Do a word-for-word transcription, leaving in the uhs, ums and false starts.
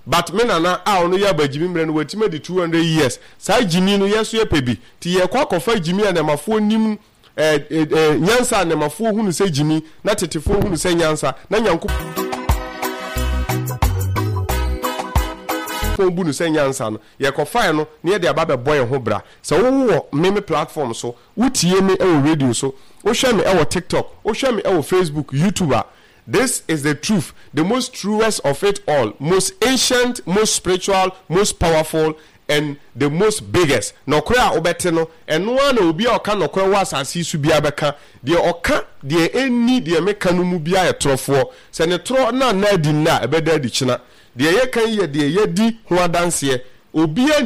but me nana a ono ya ba jimi mre no watime de two hundred years sai jimi no yeso ye pebi ti ye kwa kofa jimi anemafo nim eh nyansa anemafo hunu se jimi na tetefo hunu se nyansa na nyanko fo bunu se nyansa no ye kofa no ne ye de aba be boy ho bra se wo wo meme platform so wutie me e wo radio so wo hwe me e wo TikTok wo hwe me e wo Facebook YouTuber. This is the truth, the most truest of it all, most ancient, most spiritual, most powerful, and the most biggest. No kra obeteno, and one will be a can of was as he should be abeka. The oka, the any, the mekanu mubia a trofo. Senatro na na dinna, a better dichina. The ye can ye, the ye di, who dance here. Obia